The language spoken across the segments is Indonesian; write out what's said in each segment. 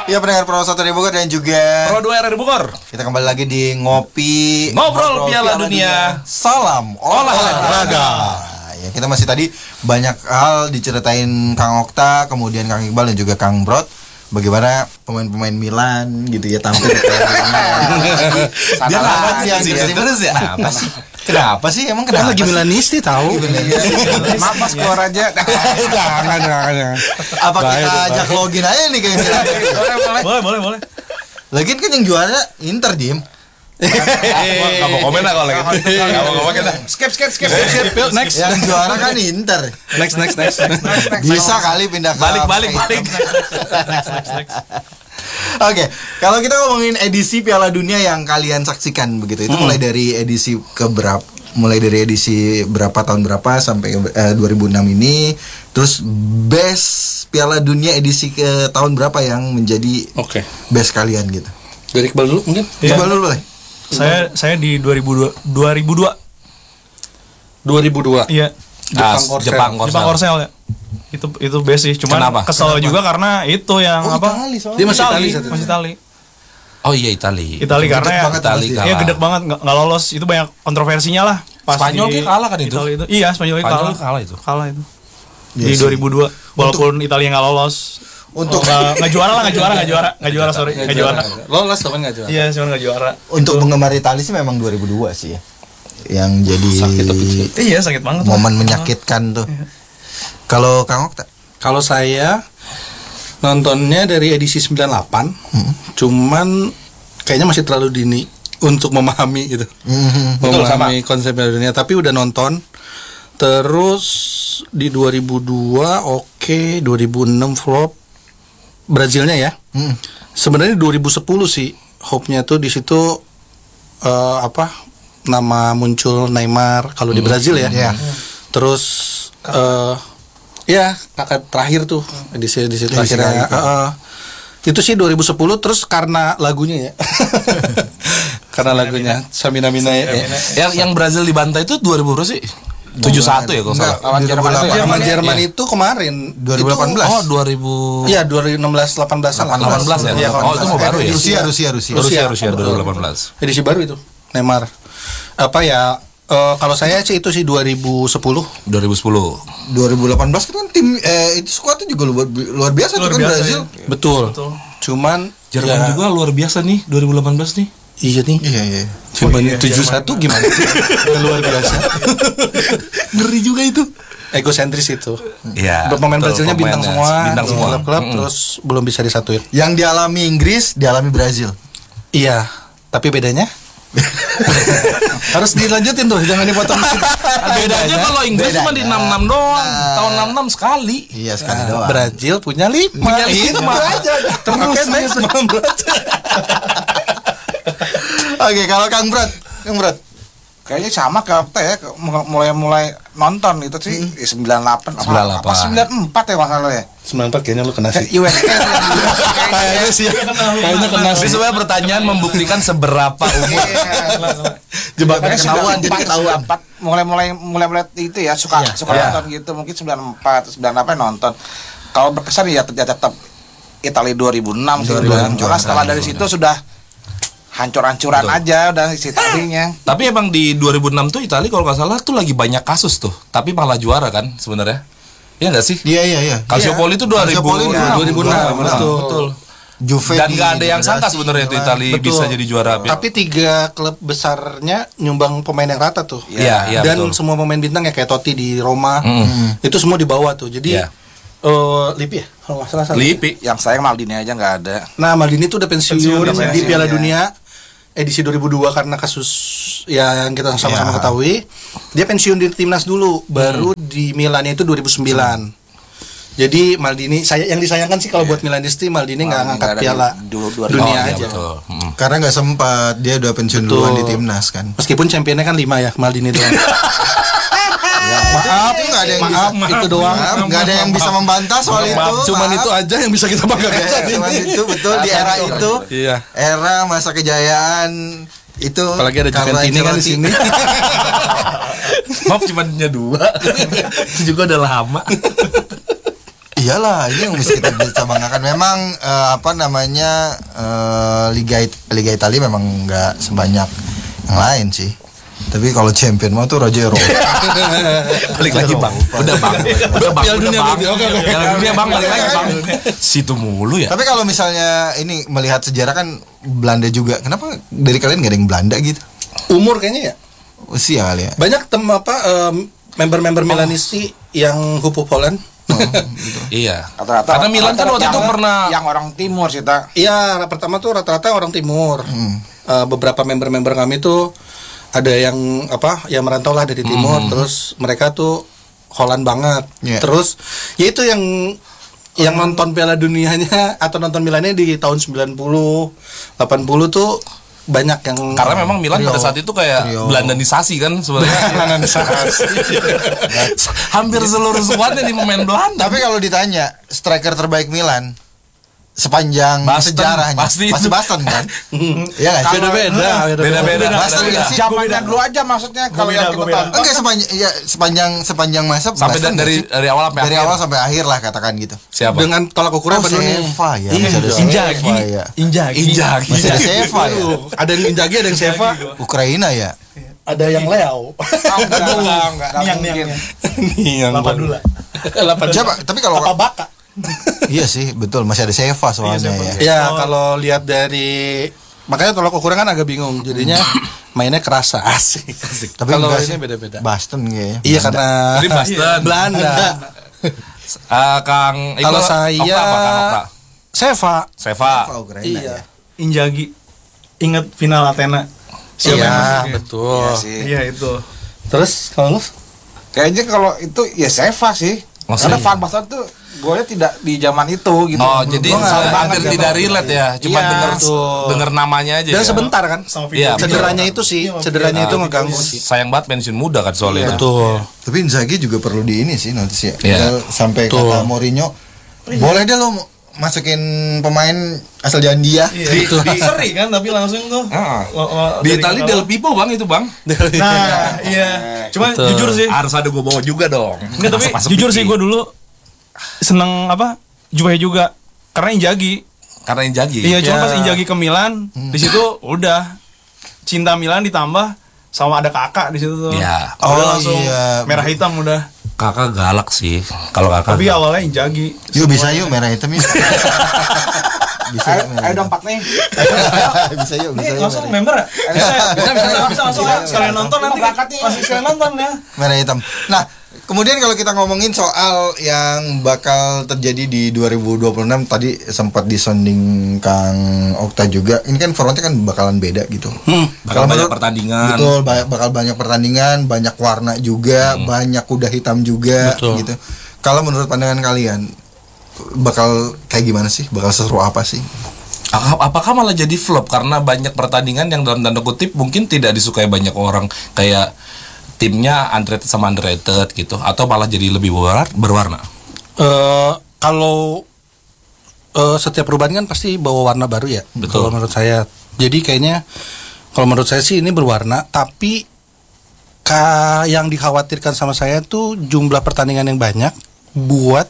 Ya pendengar Pro 1 dari Bogor dan juga Pro 2 RRI Bogor. kita kembali lagi di Ngobrol Piala Dunia. Salam olahraga. Ya, kita masih tadi banyak hal diceritain Kang Okta, kemudian Kang Iqbal dan juga Kang Brot. Bagaimana pemain-pemain Milan gitu ya tampil di Piala Dunia. Dia lagi yang sih terus ya. Kenapa sih? Kenapa sih? Emang Kan kenapa? lagi Milanisti tahu. Maaf mas keluar aja. Jangan. Apa kita ajak login aja nih kayak Milan? Boleh. Lagian kan yang juara Inter, Dim. Enggak mau komen lah kalau lagi. Enggak mau komen lah. Skip. Next. Yang juara kan Inter. Next. Bisa kali pindah ke Balik. Oke, kalau kita ngomongin edisi Piala Dunia yang kalian saksikan begitu, itu mulai dari edisi berapa tahun berapa sampai 2006 ini, terus best Piala Dunia edisi ke tahun berapa yang menjadi Oke. best kalian gitu. Dari Iqbal dulu mungkin. Coba dulu boleh. Saya di 2002. 2002. Iya. Jepang Jepang Korsel ya. Itu best sih. Cuman Kenapa? kesel juga karena itu yang Dia masih Itali saat itu. Masih Itali. Oh iya Itali karena ya banget Itali pasti. kalah. Iya gede banget nggak lolos. Itu banyak kontroversinya lah. Pas Spanyol di kalah kan itu? Itali itu. Iya, Spanyol kalah itu. Kalah itu. Iya Di sih. 2002 walaupun Italia nggak lolos. Untuk Nggak juara sorry nggak juara. Lolos tapi enggak juara. Iya cuma nggak juara. untuk penggemar Italia sih memang 2002 sih ya. Yang jadi Sakit tapi sih. Iya sakit banget. momen menyakitkan tuh. Kalau Kang Okta, Kalau saya nontonnya dari edisi 98, cuman kayaknya masih terlalu dini untuk memahami gitu. Memahami konsep Piala Dunia, tapi udah nonton. Terus di 2002 oke, 2006 flop. Brazilnya ya. Sebenarnya 2010 sih hope-nya tuh di situ nama muncul Neymar kalau di Brazil ya. Iya. Terus ya kakak terakhir tuh edisi terakhirnya. Itu sih 2010 terus karena lagunya ya. Karena lagunya Samina Mina ya. Yang Brazil dibantai itu 2000 berapa sih? 71 ya kalau salah. Lawan Jerman itu ya. Sama Jerman itu kemarin 2018. Oh 2000. Iya 2016 18-an. 18 ya. Iya, Oh itu mau baru ya. Rusia. Rusia 2018. Edisi baru itu Neymar. Kalau saya sih itu sih 2010. 2010. 2018 kan tim itu skuadnya juga luar biasa tuh kan biasa, Brazil. ya. Betul. Cuman Jerman ya, juga luar biasa nih 2018 nih. iya nih. Iya. Cuman 71 gimana? Luar biasa. Ngeri juga itu. Egosentris itu. Iya. Pemain Brazilnya bintang semua. Bintang semua. Klub-klub terus belum bisa disatuin. Yang dialami Inggris, dialami Brazil. Iya, tapi bedanya harus dilanjutin tuh, jangan dipotong. Bedanya kalau Inggris cuma di 66 doang. Tahun 66 sekali. Iya sekali doang. Brazil punya 5. Itu aja. Terus next. Oke, kalau Kang Brot. Kayaknya sama kayak Okta ya, mulai nonton itu sih 98 apa 94 ya masalahnya. 94 kayaknya lu kena sih. USA Kayaknya sih. Kayaknya kena Tapi sih. sebenarnya pertanyaan membuktikan seberapa umur. jebakannya ketahuan, jadi ketahuan. 94 mulai itu ya suka nonton gitu, mungkin 94 98 nonton. Kalau berkesan ya tetap Italia 2006 sih. Karena setelah dari situ sudah hancur-hancuran aja udah isi tadinya. Tapi emang di 2006 tuh Italia kalau nggak salah tuh lagi banyak kasus tuh. Tapi malah juara kan sebenarnya. Iya nggak sih? Iya. Calciopoli itu 2006. Betul. Juve Dan nggak ada yang sangka sebenarnya itu Italia bisa jadi juara. Tapi 3 klub besarnya nyumbang pemain yang rata tuh. Iya, Dan betul. semua pemain bintang ya kayak Totti di Roma. Itu semua di bawah tuh. Jadi Iya. Lippi ya kalau nggak salah. Lippi. Yang sayang Maldini aja nggak ada. Nah, Maldini tuh udah pensiun Udah di pensiun, Piala ya. Dunia edisi 2002 karena kasus yang kita sama-sama ketahui. Dia pensiun di timnas dulu, baru di Milannya itu 2009. Jadi Maldini yang disayangkan sih kalau buat Milanisti Maldini nggak ngangkat piala dunia aja. Betul. Karena nggak sempat, dia udah pensiun duluan di timnas kan. Meskipun championnya kan 5 ya, Maldini doang. Maaf, nggak ada yang bisa. Itu doang. Nggak ada yang bisa membantah soal itu. Cuman Maaf. itu aja yang bisa kita banggakan Ya, saat ini. cuman itu betul di era itu. Iya. Era masa kejayaan itu. Apalagi ada Carlo Juventini kan di Ancelotti. sini. Maaf cuma punya 2. Itu juga udah lama. iyalah, ini yang mesti kita bisa banggakan. Memang Liga Italia memang nggak sebanyak yang lain sih. Tapi kalau champion mah tuh Raja Eropa. Balik lagi bang. Udah bang. Piala dunia berarti. Oke. Piala dunia bang, balik lagi bang. Situ mulu ya. Tapi kalau misalnya ini melihat sejarah kan Belanda juga. Kenapa dari kalian gak ada yang Belanda gitu? Umur kayaknya ya. Usia kali ya. Banyak member-member Milanisti yang hupu Poland. Iya. Rata-rata Karena Milan kan waktu itu pernah yang orang timur sih tak. Iya, pertama tuh rata-rata orang timur. Beberapa member-member kami tuh ada yang yang merantau lah dari timur, terus mereka tuh Holland banget. Yeah. Terus ya itu yang nonton Piala Dunianya atau nonton Milannya di tahun 90, 80 tuh banyak yang karena memang Milan pada saat itu kayak Belandanisasi kan sebenarnya. Hampir seluruh skuadnya di pemain Belanda. Tapi kalau ditanya striker terbaik Milan sepanjang Basten, sejarahnya pasti pasti itu. Basten kan? Iya nggak sih? Beda-beda. Basten nggak sih? Zamannya dulu aja maksudnya kalau yang kita tonton. Enggak sepanjang masa Sampai Basten dari nggak sih? awal sampai dari akhir. awal sampai akhir lah katakan gitu. Siapa? Dengan tolak ukurnya penuh nih. Seva ya, Iya, masih ada Injagi. Seva ya. Injagi. Masih ada Seva ya. Ada yang Injagi, ada yang Seva, Ukraina ya. ada yang Leo. Enggak Niang. mungkin. Yang Lapadula. Siapa? Tapi kalau Baka. iya sih betul masih ada Seva soalnya ya. Ya kalau lihat dari makanya tolak ukurnya kan agak bingung, jadinya mainnya kerasa asik. Tapi kalau enggak ini sih. beda-beda. Basten kayaknya. Iya karena Jadi Basten. Belanda. Kang Kalau saya Seva. Seva. Ukraina Iya. ya. Injagi. Ingat final Athena. Siapa yang Iya, masuknya? betul. Iya sih. Iya itu. Terus kalau lu? Kayaknya kalau itu ya Seva sih. Maksudnya? Karena Van Basten tuh golnya tidak di zaman itu gitu. Oh, jadi Gua nggak hampir banget tidak gitu. relate ya. Cuma Iya. denger namanya aja. Dan ya. sebentar kan? Sama Iya, video. Cederanya itu sih, cederanya itu ngeganggu sih. Sayang banget pensiun muda kan soalnya. Betul. Tapi Inzaghi juga perlu di ini sih notice ya. Iya. Misal sampai Betul. kata Mourinho, boleh deh lo masukin pemain asal Jandia. Iya. Di seri kan tapi langsung tuh. Di Itali Del Pipo bang itu bang. Nah, iya. Cuma Betul. jujur sih. Harus ada gue bawa juga dong. Enggak tapi jujur sih gue dulu seneng Juve juga karena Inzaghi. Karena Inzaghi. Iya, cuma Ya. pas Inzaghi ke Milan, di situ udah cinta Milan ditambah sama ada kakak di situ tuh. Iya. Udah langsung iya. merah hitam udah. Kakak galak sih. Kalau kakak. Tapi awalnya Inzaghi. Yuk bisa yuk merah hitam yuk. Bisa yuk, merah Ayo hitam. dong Pak nih. Bisa yuk, bisa Ini yuk. langsung merah- member ya? Bisa langsung ya. Sekalian nonton nanti berangkat nih. masih sekalian nonton ya. Merah hitam. Nah, kemudian kalau kita ngomongin soal yang bakal terjadi di 2026 tadi sempat disonding Kang Okta juga. Ini kan formatnya kan bakalan beda gitu. Bakal Kalau banyak menurut- pertandingan. Betul, bakal banyak pertandingan, banyak warna juga, banyak kuda hitam juga Betul. gitu. Kalau menurut pandangan kalian bakal kayak gimana sih? Bakal seru apa sih? Apakah malah jadi flop karena banyak pertandingan yang dalam tanda kutip mungkin tidak disukai banyak orang, kayak timnya underrated sama underrated gitu, atau malah jadi lebih berwarna? Kalau setiap perubahan kan pasti bawa warna baru ya. Betul. Kalau menurut saya. Jadi kayaknya kalau menurut saya sih ini berwarna, tapi yang dikhawatirkan sama saya tuh jumlah pertandingan yang banyak buat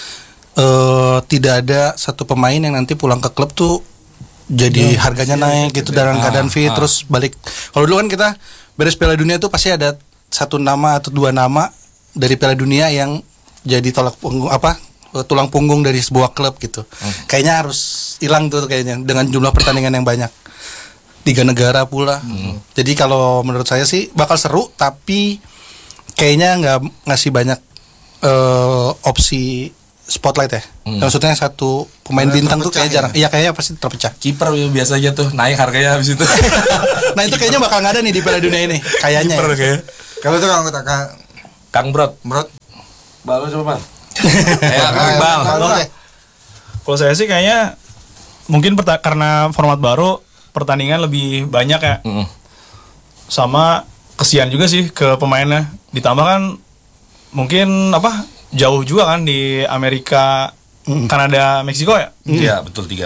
tidak ada satu pemain yang nanti pulang ke klub tuh jadi harganya naik gitu dalam keadaan fit terus balik. Kalau dulu kan kita beres Piala Dunia tuh pasti ada satu nama atau dua nama dari Piala Dunia yang jadi tulang punggung dari sebuah klub gitu. Kayaknya harus hilang tuh kayaknya dengan jumlah pertandingan yang banyak. 3 negara pula. Jadi kalau menurut saya sih bakal seru tapi kayaknya nggak ngasih banyak opsi spotlight ya. Maksudnya satu pemain bintang tuh terpecah kayak ya? jarang. Iya kayaknya pasti terpecah. Kiper biasanya tuh naik harganya habis itu. Nah itu kayaknya bakal nggak ada nih di Piala Dunia ini. Kayaknya. Kiper Ya. kayak Kalau itu kalau kita Kang Brot. Baru coba Bang. Iqbal. Kalau saya sih kayaknya mungkin karena format baru pertandingan lebih banyak ya. Sama kesian juga sih ke pemainnya. Ditambah kan mungkin jauh juga kan di Amerika, Kanada, Meksiko ya. Iya, betul 3.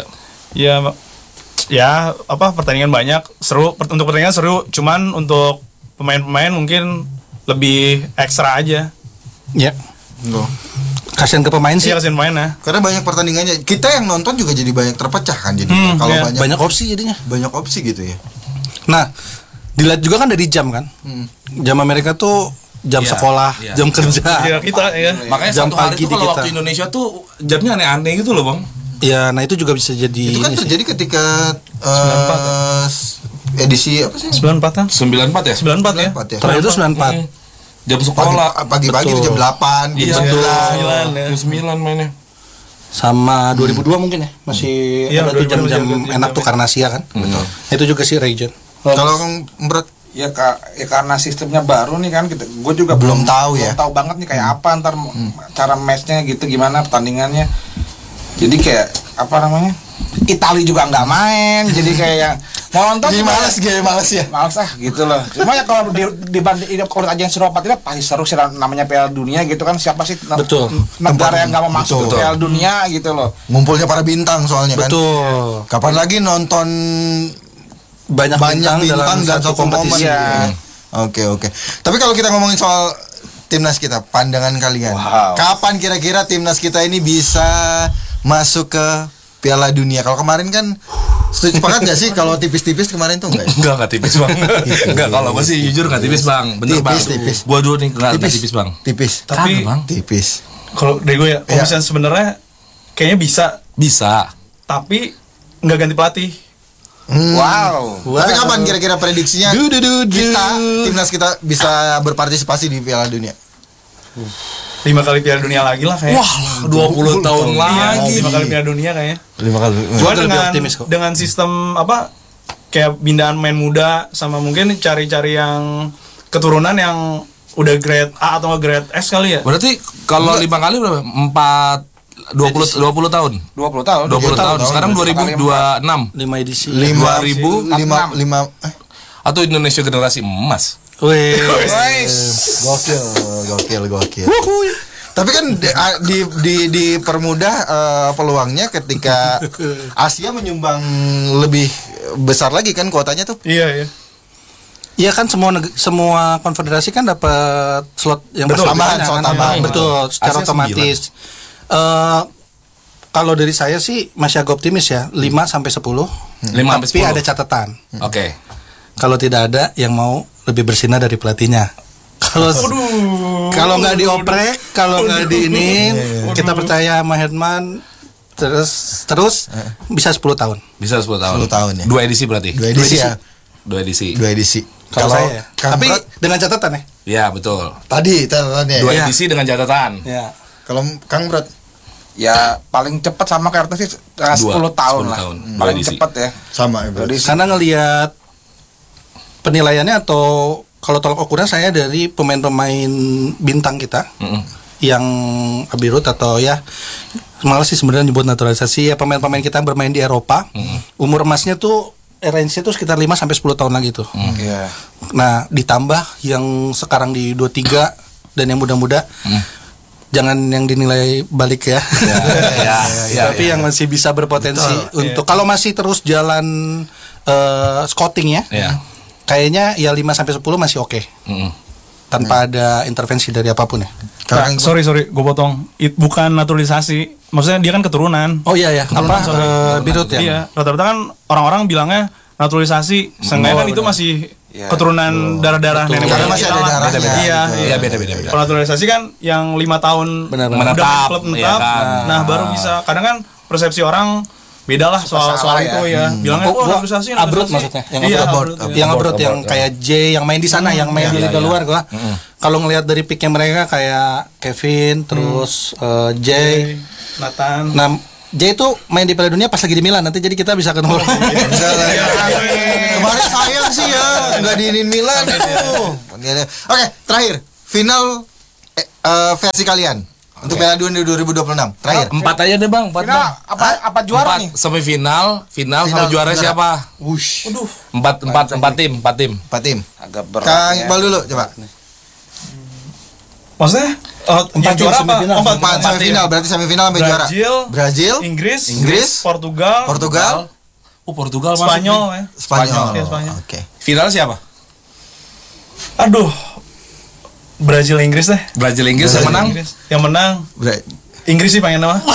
Ya pertandingan banyak seru, untuk pertandingan seru, cuman untuk pemain-pemain mungkin lebih ekstra aja. Ya. Loh. Kasihan ke pemain sih. Iya kasihan mainnya. Karena banyak pertandingannya. Kita yang nonton juga jadi banyak terpecah kan jadi. Kalau iya. banyak Banyak opsi jadinya. banyak opsi gitu ya. Nah, dilihat juga kan dari jam kan. Jam Amerika tuh jam Iya, sekolah, iya. jam kerja. Iya kita ya. Makanya Jam satu hari pagi itu di kalau kita. waktu Indonesia tuh jamnya aneh-aneh gitu loh bang. Ya, nah itu juga bisa jadi Itu kan ini sih. terjadi ketika edisi apa sih? 94 kan? 94 ya? 94 ya. 94 ya. Terakhir itu 94. Jam sekolah. Pagi-pagi itu jam 8, Iya, jam 9. 9 ya. Jam 9 mainnya. Sama 2002 mungkin ya. Masih Iya, ada tuh 2002 jam-jam masih ada enak tuh jam-jam. karena Asia kan. Betul. Itu juga sih region. Kalau Kang Berat Ya, karena sistemnya baru nih kan gue juga Belum tahu ya. belum tahu banget nih kayak apa ntar cara matchnya gitu gimana pertandingannya. Jadi kayak apa namanya? Itali juga nggak main, jadi kayak yang mau nonton jadi juga males ya. males gitu loh. Cuma ya kalau dibanding kalau aja yang Seropat itu pasti seru sih namanya Piala Dunia gitu kan, siapa sih Betul. negara yang nggak mau masuk Betul. ke Piala Dunia gitu loh. Ngumpulnya para bintang soalnya kan. Betul. Kapan lagi nonton Banyak bintang dalam satu kompetisi. momen. Iya. Oke. Tapi kalau kita ngomongin soal timnas kita, pandangan kalian. Wow. Kapan kira-kira timnas kita ini bisa masuk ke Piala Dunia? Kalau kemarin kan sepakat nggak sih kalau tipis-tipis kemarin tuh enggak? Ya? Enggak tipis bang. Enggak, kalau gue sih jujur enggak tipis bang. Bener bang. Tipis. Gua dulu nih enggak tipis bang. Tipis. Tapi- Kagak, bang. Tipis. Kalau dari gue ya, kalau Iya. misalnya sebenarnya kayaknya bisa, Bisa. tapi nggak ganti pelatih. Wow. Tapi kapan kira-kira prediksinya Du, du, du, du. kita timnas kita bisa berpartisipasi di Piala Dunia? 5 kali Piala Dunia lagi lah kayaknya. Wah, 20 tahun Iya, lagi. 5 kali Piala Dunia kayaknya. 5 kali. Cuma Gua lebih dengan optimis kok. dengan sistem apa kayak pindahan main muda sama mungkin cari-cari yang keturunan yang udah grade A atau grade S kali ya. Berarti kalau 5 kali berapa? 20 tahun. 20 tahun. 20 tahun. Sekarang 2026 5 edisi. 5 atau Indonesia generasi emas. Wih. Gokil. Tapi kan di permudah peluangnya ketika Asia menyumbang lebih besar lagi kan kuotanya tuh. Iya. Iya kan semua konfederasi kan dapat slot yang Betul, bersamaan slot kan? tambahan. Betul, secara Asia otomatis. Kalau dari saya sih masih agak optimis ya, 5 sampai 10. 5 sampai Tapi 10. ada catatan. Oke. Kalau tidak ada yang mau lebih bersinar dari pelatihnya. Kalau nggak dioprek, kalau nggak diinin, kita percaya sama Herman terus bisa 10 tahun. Bisa 10 tahun. 10 tahun ya. 2 edisi berarti. 2 edisi ya. 2 edisi. 2 edisi. Kalau saya, Kang tapi Prat, dengan catatan ya. Ya, betul. tadi catatannya. 2 Iya. edisi dengan catatan. Ya. Kalau Kang Berat Ya paling cepat sama kayak sih 10 Dua, tahun 10 lah. tahun. Paling Edisi. cepat ya. sama ya, Berat. Jadi Karena ngelihat penilaiannya atau kalau tolak ukurnya saya dari pemain-pemain bintang kita yang abirut atau ya malah sih sebenarnya nyebut naturalisasi ya pemain-pemain kita yang bermain di Eropa umur emasnya tuh range-nya tuh sekitar 5 sampai 10 tahun lagi tuh. Iya. Nah, ditambah yang sekarang di 23 dan yang muda-muda jangan yang dinilai balik ya. Tapi yang masih bisa berpotensi untuk kalau masih terus jalan scouting ya. Iya. Kayaknya ya 5 sampai 10 masih oke. Tanpa ada intervensi dari apapun ya. Kang sorry, gue potong. Bukan naturalisasi. Maksudnya dia kan keturunan. Oh iya ya, apa birut ya? Iya, rata-rata kan orang-orang bilangnya naturalisasi. Seenggaknya kan itu masih Iya. keturunan darah-darah nenek Karena moyang masih kita ada lah. darahnya. Iya, Iya, beda-beda. Kalau naturalisasi kan yang 5 tahun Benar-benar. udah Menetap, main klub iya menetap. kan. Nah, baru bisa. Kadang kan persepsi orang beda lah soal salah itu ya. Bilangnya Oh, gua naturalisasi. abroad maksudnya, yang Iya, abroad. abroad, iya. Yang abroad yang kayak J yang main di sana, yang main di liga luar gua. Kalau ngelihat dari picknya mereka kayak Kevin, terus J. Nathan. Nah, J itu main di Piala Dunia pas lagi di Milan nanti jadi kita bisa ketemu. Enggak lah. Kemarin sayang sih ya nggak diinin Milan tuh. Oke, terakhir final versi kalian untuk Piala Dunia 2026. Terakhir. 4 aja deh, Bang. 4 Final apa juara nih? Semifinal, final sama Final, juara juara. siapa? Wush. 4 tim. 4 tim. Agak berat. Kang ya. Iqbal dulu coba. Maksudnya yang tim juara apa? semifinal. 4 semifinal berarti semifinal sampai juara. Brazil, Inggris, Portugal, Portugal, Portugal masuk Spanyol nih. ya. Spanyol. Iya, Spanyol. Oke. Final siapa? Aduh, Brazil Inggris deh. Brazil Inggris yang menang. Yang menang Inggris sih pengen nama.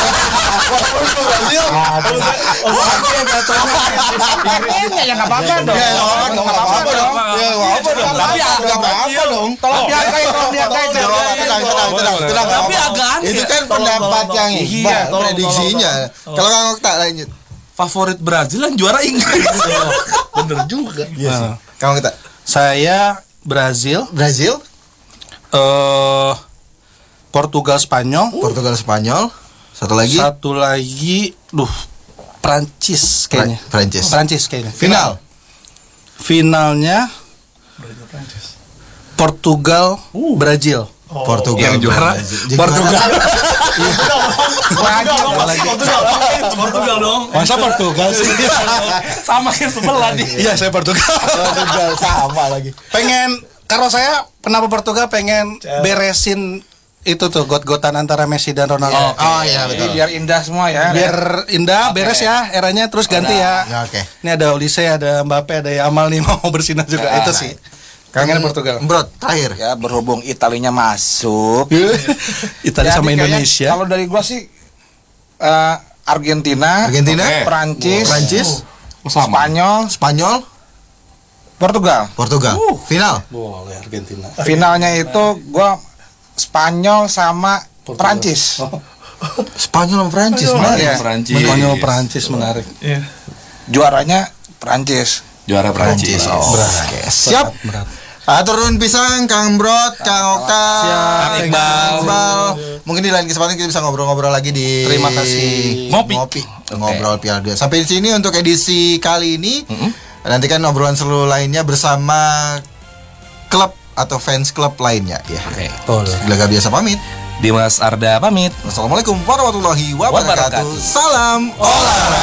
Pengennya ya nggak apa-apa dong. Nggak apa-apa dong. Tapi Tolong dihargai. Tapi agak aneh. Itu kan pendapat yang Iqbal, prediksinya. Kalau Kang Okta lanjut. Favorit Brazil yang juara Inggris. Bener juga. Iya. Kang Okta. Saya Brazil, Portugal, Spanyol, Spanyol. Satu lagi. Prancis kayaknya. Prancis kayaknya. Finalnya Portugal, Brazil. Portugal. Yang juara Portugal. Portugal dong. Masa Portugal sih? sama kayak sebelah nih. Iya, saya Portugal. Portugal sama lagi. Kalau saya kenapa Portugal pengen beresin itu tuh got-gotan antara Messi dan Ronaldo. Oh iya betul. Biar indah semua ya. Biar indah, beres ya eranya, terus ganti ya. Ya, oke. Ini ada Olise, ada Mbappe, ada Yamal nih mau bersinar juga. Itu sih. Pengen Portugal. Bro, terakhir. Ya berhubung Italinya masuk. Italia sama Jadi kayaknya Indonesia. Kalau dari gua sih Argentina, Oke. Prancis, Sama. Spanyol, Portugal. Final. Boleh Argentina. Finalnya itu gua Spanyol sama Prancis. Spanyol sama Prancis. Iya. Prancis. Spanyol Prancis menarik. Iya. Juaranya Prancis. Juara Prancis. Oke. Siap. Berat. Turun pisang, Kang Brot, Kang Okta, Kang Iqbal. Mungkin di lain kesempatan kita bisa ngobrol-ngobrol lagi di Terima kasih. Ngopi. Ngobrol Piala Dunia. Sampai di sini untuk edisi kali ini. Nantikan obrolan seluruh lainnya bersama klub atau fans klub lainnya ya. Oke. Gelaga biasa pamit. Dimas Arda pamit. Wassalamualaikum warahmatullahi wabarakatuh. Wabarakatuh. Salam olahraga.